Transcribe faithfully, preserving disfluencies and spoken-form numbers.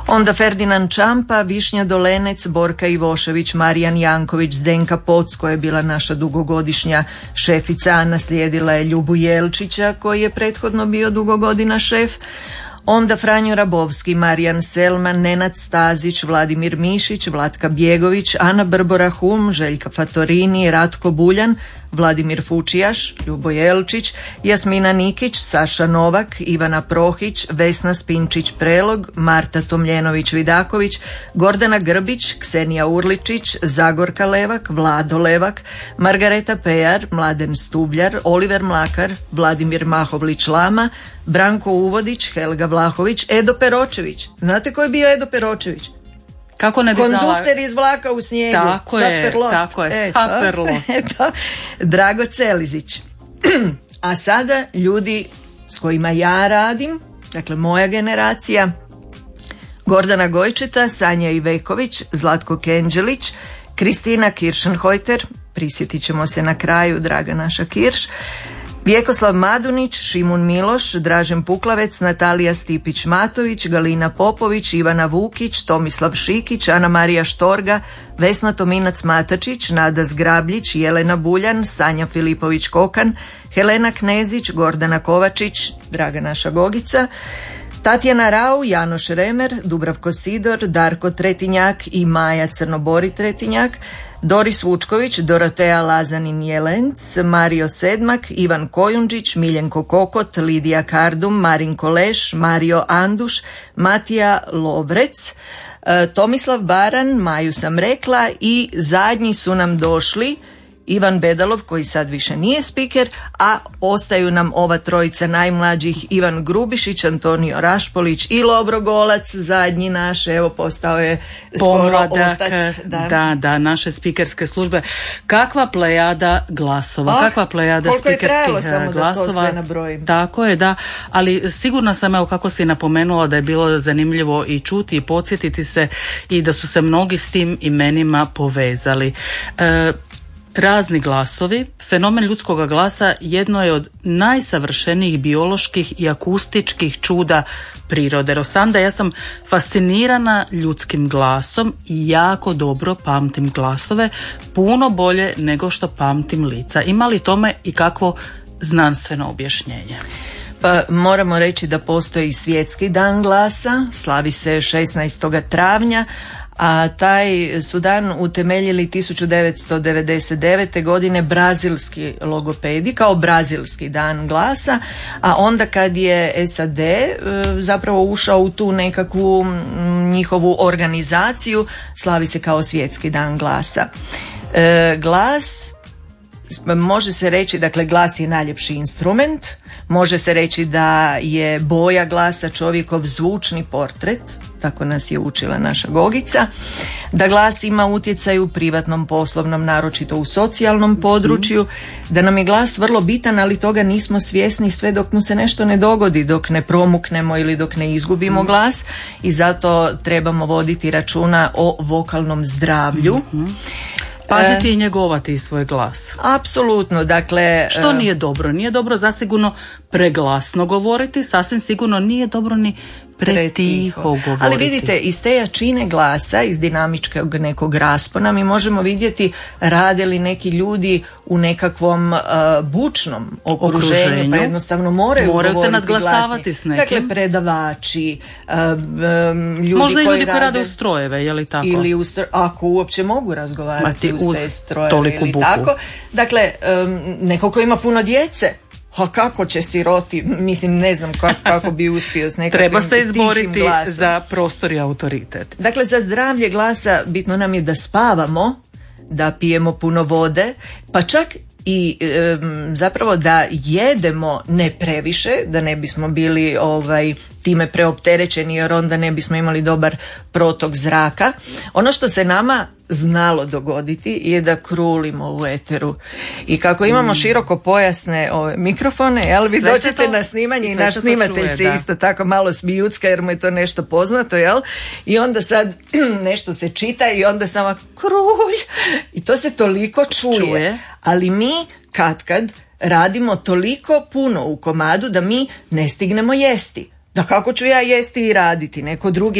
Onda Ferdinand Čampa, Višnja Dolenec, Borka Ivošević, Marijan Janković, Zdenka Poc koja je bila naša dugogodišnja šefica, a naslijedila je Ljubu Jelčića koji je prethodno bio dugo godina šef. Onda Franjo Rabovski, Marijan Selman, Nenad Stazić, Vladimir Mišić, Vlatka Bjegović, Ana Brbora Hum, Željka Fatorini, Ratko Buljan, Vladimir Fučijaš, Ljubo Jelčić, Jasmina Nikić, Saša Novak, Ivana Prohić, Vesna Spinčić-Prelog, Marta Tomljenović-Vidaković, Gordana Grbić, Ksenija Urličić, Zagorka Levak, Vlado Levak, Margareta Pejar, Mladen Stubljar, Oliver Mlakar, Vladimir Mahovlić-Lama, Branko Uvodić, Helga Vlahović, Edo Peročević. Znate ko je bio Edo Peročević? Kako ne bi znala? Kondukter iz Vlaka u snijegu. Tako je, Saperlot. tako je, Eto, Saperlot. Eto, Drago Celizić. A sada ljudi s kojima ja radim, dakle moja generacija, Gordana Gojčeta, Sanja Iveković, Zlatko Kenđelić, Kristina Kiršenhojter, prisjetit ćemo se na kraju, draga naša Kirš, Vjekoslav Madunić, Šimun Miloš, Dražen Puklavec, Natalija Stipić-Matović, Galina Popović, Ivana Vukić, Tomislav Šikić, Ana Marija Štorga, Vesna Tominac-Matačić, Nada Zgrabljić, Jelena Buljan, Sanja Filipović-Kokan, Helena Knezić, Gordana Kovačić, draga naša Gogica, Tatjana Rau, Janoš Remer, Dubravko Sidor, Darko Tretinjak i Maja Crnobori Tretinjak, Doris Vučković, Dorotea Lazanin-Jelenc, Mario Sedmak, Ivan Kojundžić, Miljenko Kokot, Lidija Kardum, Marinko Leš, Mario Anduš, Matija Lovrec, Tomislav Baran, Maju sam rekla i zadnji su nam došli Ivan Bedalov koji sad više nije spiker, a ostaju nam ova trojica najmlađih, Ivan Grubišić, Antonio Rašpolić i Lovro Golac, zadnji naš, evo postao je skoro Pomladak, otac. Da. da, da, naše spikerske službe. Kakva plejada glasova, Ah, kakva plejada koliko je spikerskih trajalo samo da to glasova. sve nabrojim. Tako je, da, ali sigurna sam, evo kako si napomenula, da je bilo zanimljivo i čuti i podsjetiti se i da su se mnogi s tim imenima povezali. E, Razni glasovi, fenomen ljudskog glasa jedno je od najsavršenijih bioloških i akustičkih čuda prirode. Rosanda, ja sam fascinirana ljudskim glasom i jako dobro pamtim glasove, puno bolje nego što pamtim lica. Ima li tome i kakvo znanstveno objašnjenje? Pa moramo reći da postoji svjetski dan glasa, slavi se šesnaestog travnja, a taj su dan utemeljili tisuću devetsto devedeset devete. godine brazilski logopedi kao brazilski dan glasa, a onda kad je S A D zapravo ušao u tu nekakvu njihovu organizaciju, slavi se kao svjetski dan glasa. E, glas, može se reći, dakle glas je najljepši instrument, može se reći da je boja glasa čovjekov zvučni portret, tako nas je učila naša Gogica, da glas ima utjecaj u privatnom, poslovnom, naročito u socijalnom području, da nam je glas vrlo bitan, ali toga nismo svjesni sve dok mu se nešto ne dogodi, dok ne promuknemo ili dok ne izgubimo glas, i zato trebamo voditi računa o vokalnom zdravlju. Mm-hmm. Paziti e, i njegovati svoj glas. Apsolutno, dakle... Što nije dobro? Nije dobro zasigurno preglasno govoriti, sasvim sigurno nije dobro ni pretiho govoriti. Ali vidite, iz te jačine glasa, iz dinamičkog nekog raspona, mi možemo vidjeti rade li neki ljudi u nekakvom uh, bučnom okruženju, okruženju, pa jednostavno moraju, moraju govoriti se nadglasavati glasni. S nekim. Dakle, predavači, uh, um, ljudi možda koji i ljudi rade, koji rade u strojeve, je li tako? Ili u stro, ako uopće mogu razgovarati uz te strojeve ili buku. tako. Dakle, um, neko ko ima puno djece, a kako će siroti, mislim ne znam kako, kako bi uspio s nekakvim treba se izboriti glasom. Za prostor i autoritet. Dakle, za zdravlje glasa bitno nam je da spavamo, da pijemo puno vode, pa čak i e, zapravo da jedemo ne previše, da ne bismo bili ovaj, time preopterećeni, jer onda ne bismo imali dobar protok zraka. Ono što se nama znalo dogoditi je da krulimo u eteru. I kako imamo široko pojasne ove mikrofone, jel, vi sve dođete to, na snimanje i naš snimatelj čuje, se da. Isto tako malo smijucka jer mu je to nešto poznato, jel? I onda sad nešto se čita i onda samo krulj i to se toliko čuje. čuje. Ali mi katkad radimo toliko puno u komadu da mi ne stignemo jesti. Da kako ću ja jesti i raditi, neko drugi